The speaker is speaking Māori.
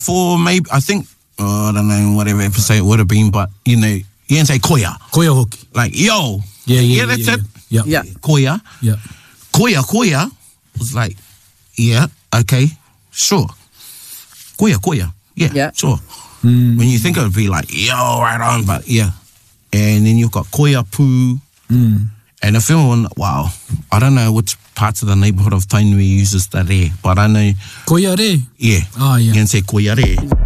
for maybe, I think, I don't know, whatever episode it would have been, but, you know, you can say koya. Koya hoki. Like, yo. Yeah, that's it. Yeah. Koya. Yeah. Koya was like, yeah, okay, sure. Koya. Yeah, sure. When you think it would be like, yo, right on, but yeah. And then you've got koya poo. And the film one, wow, I don't know which parts of the neighbourhood of Tainui uses the re, but I know... Koia re? Yeah. Ah, yeah. You can say koia re.